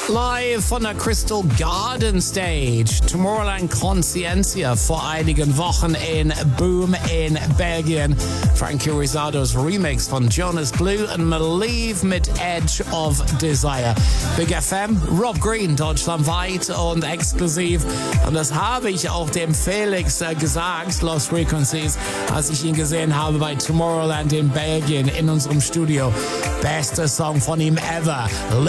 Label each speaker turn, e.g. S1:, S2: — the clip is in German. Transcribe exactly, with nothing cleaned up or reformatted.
S1: Live von der Crystal Garden Stage. Tomorrowland Consciencia vor einigen Wochen in Boom in Belgien. Frankie Rizzados Remix von Jonas Blue und Malieve mit Edge of Desire. Big F M, Rob Green, deutschlandweit und exklusiv. Und das habe ich auch dem Felix äh, gesagt, Lost Frequencies, als ich ihn gesehen habe bei Tomorrowland in Belgien in unserem Studio. Bester Song von ihm ever.